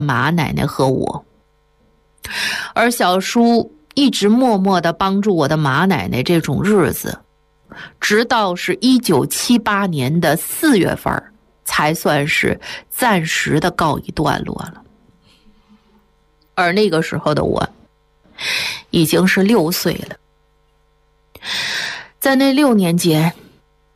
马奶奶和我。而小叔一直默默地帮助我的马奶奶这种日子，直到是1978年的4月份才算是暂时的告一段落了。而那个时候的我已经是6岁了。在那6年间，